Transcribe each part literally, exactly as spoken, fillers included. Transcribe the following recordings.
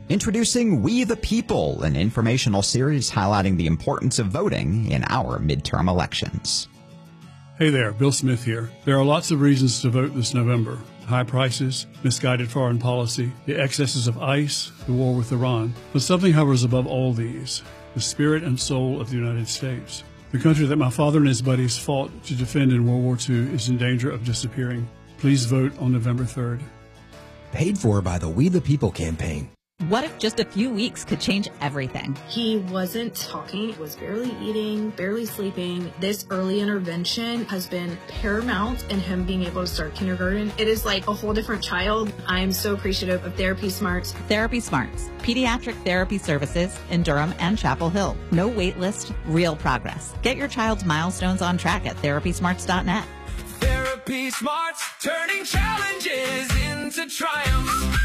Introducing We the People, an informational series highlighting the importance of voting in our midterm elections. Hey there, Bill Smith here. There are lots of reasons to vote this November. High prices, misguided foreign policy, the excesses of ICE, the war with Iran. But something hovers above all these, the spirit and soul of the United States. The country that my father and his buddies fought to defend in World War Two is in danger of disappearing. Please vote on November third. Paid for by the We the People campaign. What if just a few weeks could change everything? He wasn't talking, was barely eating, barely sleeping. This early intervention has been paramount in him being able to start kindergarten. It is like a whole different child. I am so appreciative of Therapy Smarts. Therapy Smarts, pediatric therapy services in Durham and Chapel Hill. No wait list, real progress. Get your child's milestones on track at therapy smarts dot net. Therapy Smarts, turning challenges into triumphs.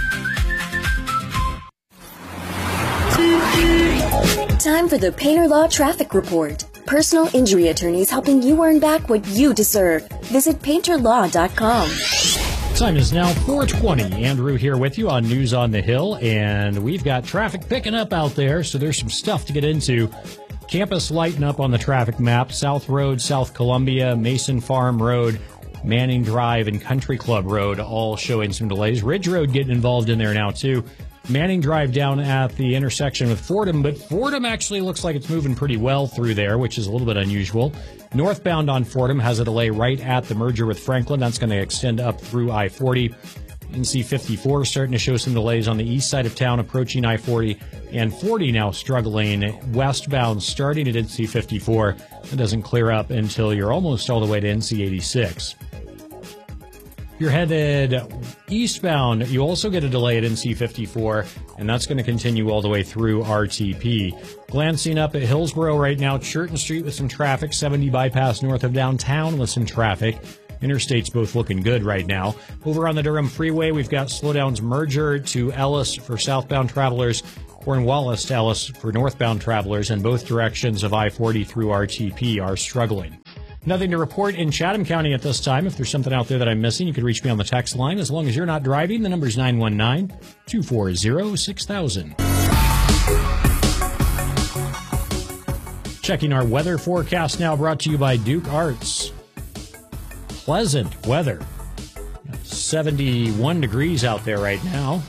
Time for the Painter Law Traffic Report. Personal injury attorneys helping you earn back what you deserve. Visit painter law dot com. Time is now four twenty. Andrew here with you on News on the Hill, and we've got traffic picking up out there, so there's some stuff to get into. Campus lighting up on the traffic map. South Road, South Columbia, Mason Farm Road, Manning Drive, and Country Club Road all showing some delays. Ridge Road getting involved in there now, too. Manning Drive down at the intersection with Fordham, but Fordham actually looks like it's moving pretty well through there, which is a little bit unusual. Northbound on Fordham has a delay right at the merger with Franklin. That's going to extend up through I forty. N C fifty-four starting to show some delays on the east side of town approaching I forty, and forty now struggling westbound starting at N C fifty-four. It doesn't clear up until you're almost all the way to N C eighty-six. You're headed eastbound. You also get a delay at N C fifty-four, and that's going to continue all the way through R T P. Glancing up at Hillsborough right now, Churton Street with some traffic, seventy bypass north of downtown with some traffic. Interstate's both looking good right now. Over on the Durham Freeway, we've got slowdowns merger to Ellis for southbound travelers, Cornwallis to Ellis for northbound travelers, and both directions of I forty through R T P are struggling. Nothing to report in Chatham County at this time. If there's something out there that I'm missing, you can reach me on the text line. As long as you're not driving, the number's nine one nine, two four zero, six thousand. Checking our weather forecast now, brought to you by Duke Arts. Pleasant weather. seventy-one degrees out there right now.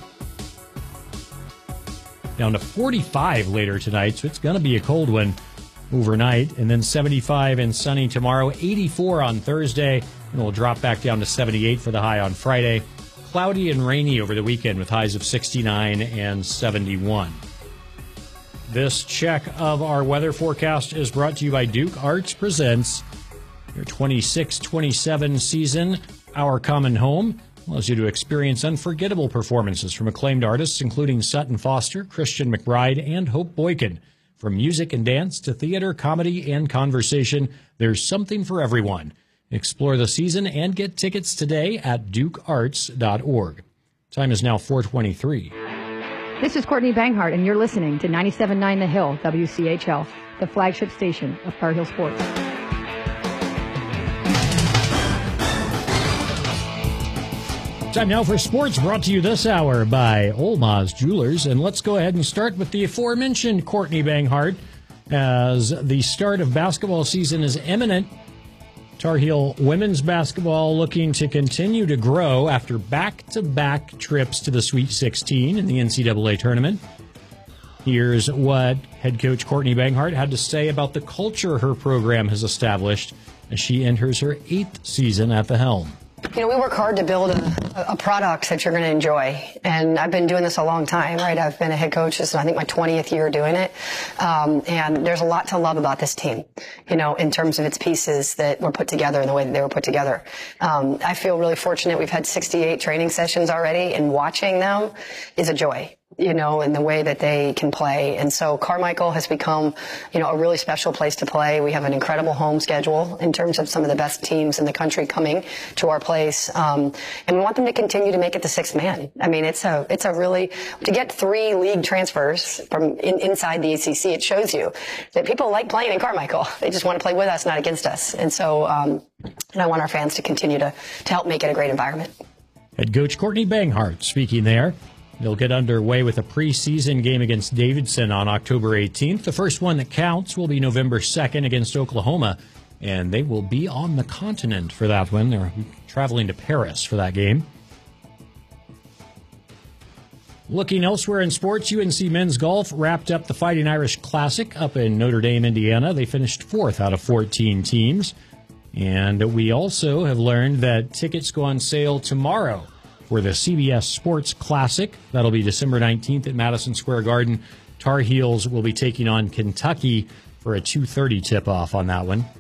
Down to forty-five later tonight, so it's going to be a cold one overnight, and then seventy-five and sunny tomorrow, eighty-four on Thursday, and we'll drop back down to seventy-eight for the high on Friday. Cloudy and rainy over the weekend with highs of sixty-nine and seventy-one. This check of our weather forecast is brought to you by Duke Arts Presents. Your twenty-six twenty-seven season, Our Common Home, allows you to experience unforgettable performances from acclaimed artists including Sutton Foster, Christian McBride, and Hope Boykin. From music and dance to theater, comedy, and conversation, there's something for everyone. Explore the season and get tickets today at duke arts dot org. Time is now four twenty-three. This is Courtney Banghart, and you're listening to ninety-seven point nine The Hill, W C H L, the flagship station of Tar Heel Sports. Time now for sports, brought to you this hour by Olmaz Jewelers. And let's go ahead and start with the aforementioned Courtney Banghart, as the start of basketball season is imminent. Tar Heel women's basketball looking to continue to grow after back-to-back trips to the Sweet sixteen in the N C double A tournament. Here's what head coach Courtney Banghart had to say about the culture her program has established as she enters her eighth season at the helm. You know, we work hard to build a, a product that you're going to enjoy. And I've been doing this a long time, right? I've been a head coach. This is, I think, my twentieth year doing it. Um, and there's a lot to love about this team, you know, in terms of its pieces that were put together and the way that they were put together. Um, I feel really fortunate. We've had sixty-eight training sessions already, and watching them is a joy, you know, in the way that they can play. And so Carmichael has become, you know, a really special place to play. We have an incredible home schedule in terms of some of the best teams in the country coming to our place. Um, and we want them to continue to make it the sixth man. I mean, it's a, it's a really, to get three league transfers from in, inside the A C C, it shows you that people like playing in Carmichael. They just want to play with us, not against us. And so, um, and I want our fans to continue to, to help make it a great environment. Head coach Courtney Banghart speaking there. They'll get underway with a preseason game against Davidson on October eighteenth. The first one that counts will be November second against Oklahoma, and they will be on the continent for that one. They're traveling to Paris for that game. Looking elsewhere in sports, U N C men's golf wrapped up the Fighting Irish Classic up in Notre Dame, Indiana. They finished fourth out of fourteen teams. And we also have learned that tickets go on sale tomorrow for the C B S Sports Classic. That'll be December nineteenth at Madison Square Garden. Tar Heels will be taking on Kentucky for a two thirty tip-off on that one.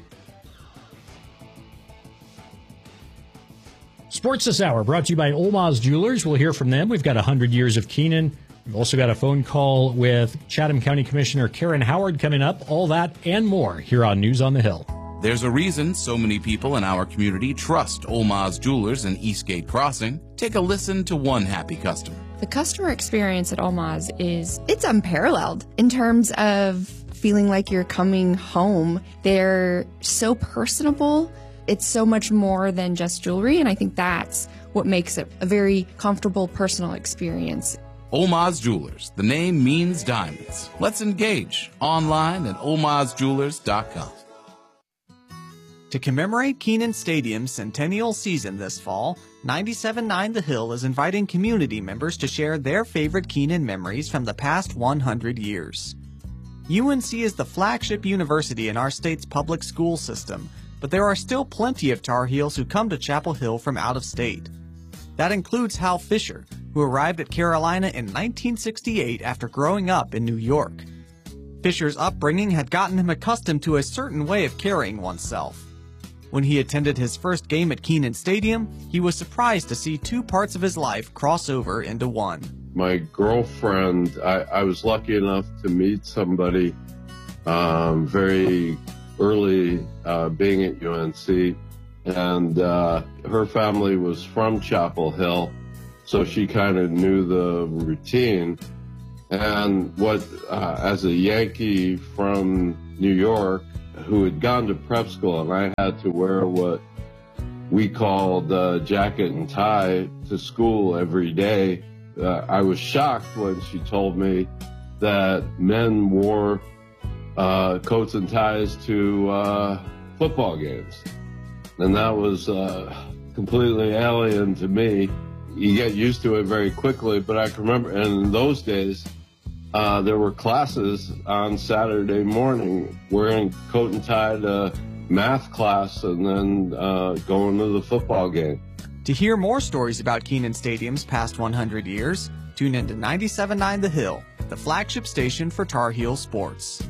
Sports this hour brought to you by Olmaz Jewelers. We'll hear from them. We've got one hundred years of Keenan. We've also got a phone call with Chatham County Commissioner Karen Howard coming up. All that and more here on News on the Hill. There's a reason so many people in our community trust Olmaz Jewelers in Eastgate Crossing. Take a listen to one happy customer. The customer experience at Olmaz is, it's unparalleled in terms of feeling like you're coming home. They're so personable. It's so much more than just jewelry, and I think that's what makes it a very comfortable, personal experience. Olmaz Jewelers. The name means diamonds. Let's engage online at olmaz jewelers dot com. To commemorate Kenan Stadium's centennial season this fall, ninety-seven point nine The Hill is inviting community members to share their favorite Kenan memories from the past one hundred years. U N C is the flagship university in our state's public school system, but there are still plenty of Tar Heels who come to Chapel Hill from out of state. That includes Hal Fisher, who arrived at Carolina in nineteen sixty-eight after growing up in New York. Fisher's upbringing had gotten him accustomed to a certain way of carrying oneself. When he attended his first game at Kenan Stadium, he was surprised to see two parts of his life cross over into one. My girlfriend, I, I was lucky enough to meet somebody um, very early uh, being at U N C, and uh, her family was from Chapel Hill, so she kind of knew the routine. And what, uh, as a Yankee from New York, who had gone to prep school, and I had to wear what we called uh, jacket and tie to school every day. Uh, I was shocked when she told me that men wore uh, coats and ties to uh, football games. And that was uh, completely alien to me. You get used to it very quickly, but I can remember, and in those days, Uh, there were classes on Saturday morning wearing coat and tie to math class and then uh, going to the football game. To hear more stories about Kenan Stadium's past one hundred years, tune in to ninety-seven point nine The Hill, the flagship station for Tar Heel sports.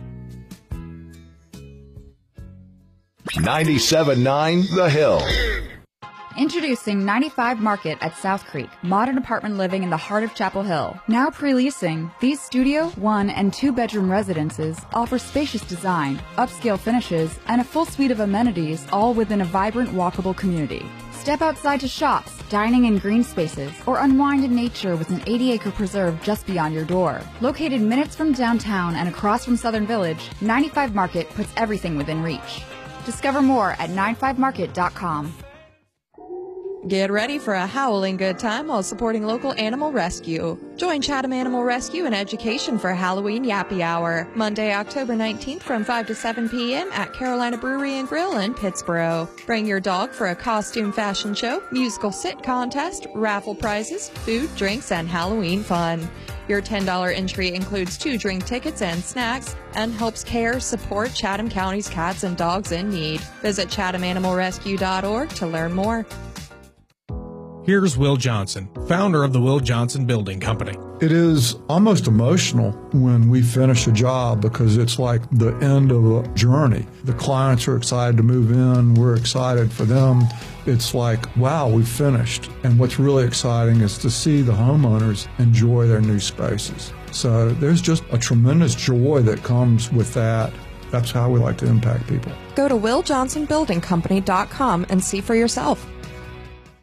ninety-seven point nine The Hill. Introducing ninety-five Market at South Creek, modern apartment living in the heart of Chapel Hill. Now pre-leasing, these studio, one, and two-bedroom residences offer spacious design, upscale finishes, and a full suite of amenities, all within a vibrant, walkable community. Step outside to shops, dining in green spaces, or unwind in nature with an eighty acre preserve just beyond your door. Located minutes from downtown and across from Southern Village, ninety-five Market puts everything within reach. Discover more at ninety-five market dot com. Get ready for a howling good time while supporting local animal rescue. Join Chatham Animal Rescue and Education for Halloween Yappy Hour, Monday, October nineteenth from five to seven p.m. at Carolina Brewery and Grill in Pittsboro. Bring your dog for a costume fashion show, musical sit contest, raffle prizes, food, drinks, and Halloween fun. Your ten dollars entry includes two drink tickets and snacks and helps care support Chatham County's cats and dogs in need. Visit chatham animal rescue dot org to learn more. Here's Will Johnson, founder of the Will Johnson Building Company. It is almost emotional when we finish a job because it's like the end of a journey. The clients are excited to move in. We're excited for them. It's like, wow, we finished. And what's really exciting is to see the homeowners enjoy their new spaces. So there's just a tremendous joy that comes with that. That's how we like to impact people. Go to will johnson building company dot com and see for yourself.